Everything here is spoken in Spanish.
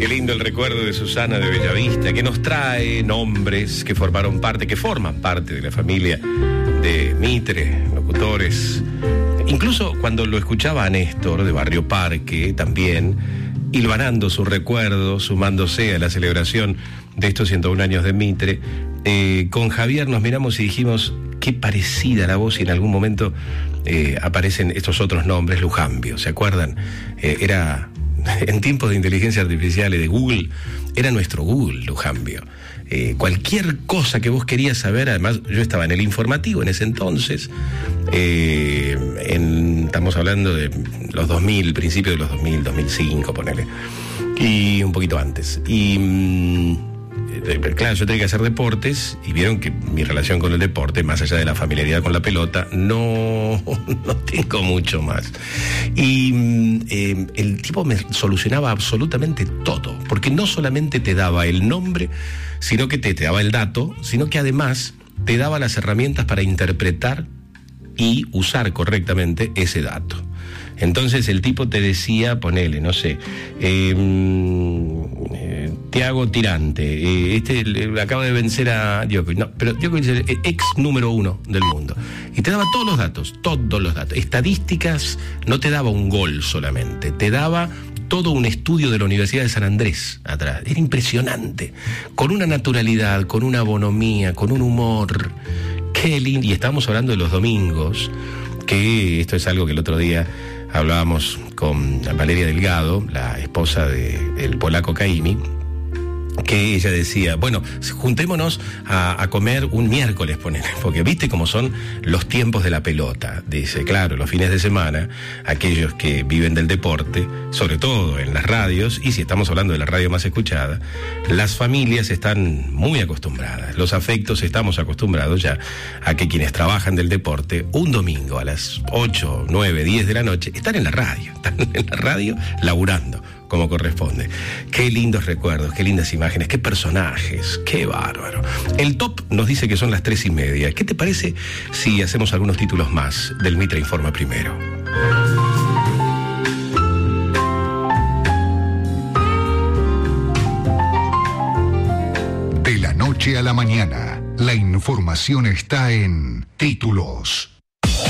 Qué lindo el recuerdo de Susana de Bellavista, que nos trae nombres que forman parte de la familia de Mitre, locutores. Incluso cuando lo escuchaba a Néstor de Barrio Parque, también hilvanando su recuerdo, sumándose a la celebración de estos 101 años de Mitre, con Javier nos miramos y dijimos, qué parecida la voz, y en algún momento aparecen estos otros nombres. Lujambio, ¿se acuerdan? Era, en tiempos de inteligencia artificial y de Google, era nuestro Google, Lujambio. Cualquier cosa que vos querías saber, además yo estaba en el informativo en ese entonces, estamos hablando de los 2000, principios de los 2000, 2005, ponele, y un poquito antes. Y claro, yo tenía que hacer deportes y vieron que mi relación con el deporte, más allá de la familiaridad con la pelota, no tengo mucho más. Y el tipo me solucionaba absolutamente todo, porque no solamente te daba el nombre, sino que te daba el dato, sino que además te daba las herramientas para interpretar y usar correctamente ese dato. Entonces el tipo te decía, ponele, no sé, Thiago Tirante, acaba de vencer a Djokovic, no, pero Djokovic es el ex número 1 del mundo. Y te daba todos los datos, estadísticas, no te daba un gol solamente, te daba todo un estudio de la Universidad de San Andrés atrás. Era impresionante, con una naturalidad, con una bonomía, con un humor. Qué lindo. Y estábamos hablando de los domingos, que esto es algo que el otro día hablábamos con Valeria Delgado, la esposa del polaco Caimi, que ella decía, bueno, juntémonos a comer un miércoles, ponele, porque viste cómo son los tiempos de la pelota. Dice, claro, los fines de semana, aquellos que viven del deporte, sobre todo en las radios, y si estamos hablando de la radio más escuchada, las familias están muy acostumbradas, los afectos estamos acostumbrados ya a que quienes trabajan del deporte, un domingo a las 8, 9, 10 de la noche, están en la radio laburando como corresponde. Qué lindos recuerdos, qué lindas imágenes, qué personajes, qué bárbaro. El top nos dice que son las 3:30. ¿Qué te parece si hacemos algunos títulos más del Mitre Informa primero? De la noche a la mañana, la información está en Títulos.